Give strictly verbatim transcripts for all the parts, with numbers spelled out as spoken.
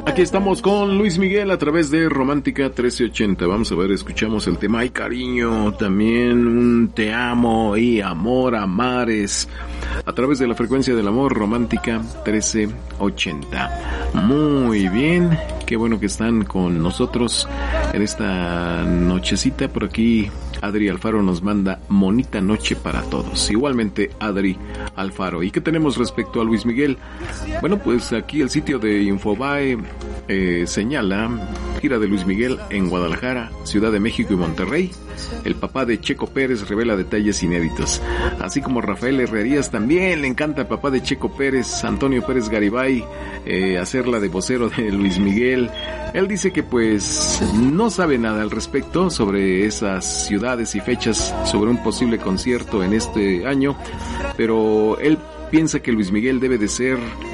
Aquí estamos con Luis Miguel a través de Romántica trece ochenta. Vamos a ver, escuchamos el tema Ay Cariño, también un Te Amo y Amor a Mares a través de la frecuencia del amor, Romántica trece ochenta. Muy bien, qué bueno que están con nosotros en esta nochecita. Por aquí Adri Alfaro nos manda bonita noche para todos. Igualmente Adri Alfaro. ¿Y qué tenemos respecto a Luis Miguel? Bueno, pues aquí el sitio de Infobae eh, señala gira de Luis Miguel en Guadalajara, Ciudad de México y Monterrey. El papá de Checo Pérez revela detalles inéditos. Así como Rafael Herrerías, también le encanta el papá de Checo Pérez, Antonio Pérez Garibay, eh, hacerla de vocero de Luis Miguel. Él dice que pues no sabe nada al respecto sobre esas ciudades y fechas, sobre un posible concierto en este año, pero él piensa que Luis Miguel debe de ser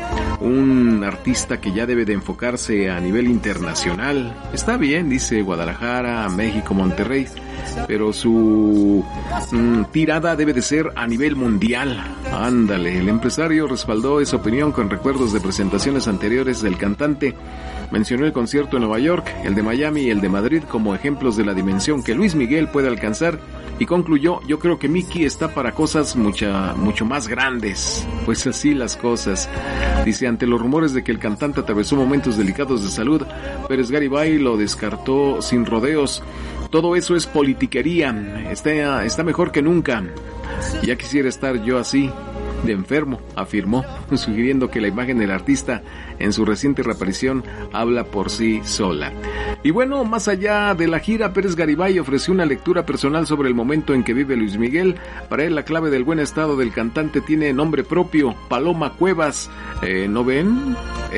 un artista que ya debe de enfocarse a nivel internacional. Está bien, dice Guadalajara, México, Monterrey, pero su mm, tirada debe de ser a nivel mundial. Ándale, el empresario respaldó esa opinión con recuerdos de presentaciones anteriores del cantante. Mencionó el concierto en Nueva York, el de Miami y el de Madrid como ejemplos de la dimensión que Luis Miguel puede alcanzar, y concluyó: yo creo que Mickey está para cosas mucha, mucho más grandes. Pues así las cosas. Dice, ante los rumores de que el cantante atravesó momentos delicados de salud, Pérez Garibay lo descartó sin rodeos. Todo eso es politiquería, está, está mejor que nunca. Ya quisiera estar yo así, de enfermo, afirmó, sugiriendo que la imagen del artista en su reciente reaparición habla por sí sola. Y bueno, más allá de la gira, Pérez Garibay ofreció una lectura personal sobre el momento en que vive Luis Miguel. Para él, la clave del buen estado del cantante tiene nombre propio: Paloma Cuevas. Eh, ¿No ven?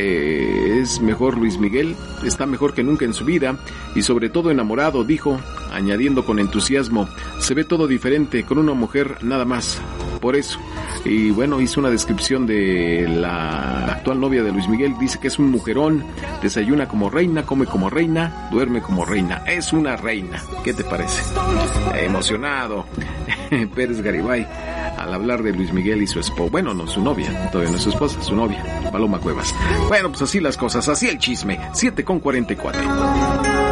Eh, es mejor Luis Miguel, está mejor que nunca en su vida y sobre todo enamorado, dijo, añadiendo con entusiasmo: se ve todo diferente con una mujer nada más, por eso. Y bueno, hizo una descripción de la actual novia de Luis Miguel. Dice que es un mujerón, desayuna como reina, come como reina, duerme como reina, es una reina. ¿Qué te parece? Emocionado Pérez Garibay al hablar de Luis Miguel y su esposa. Bueno, no, su novia, todavía no es su esposa, su novia, Paloma Cuevas. Bueno, pues así las cosas, así el chisme. siete con cuarenta y cuatro.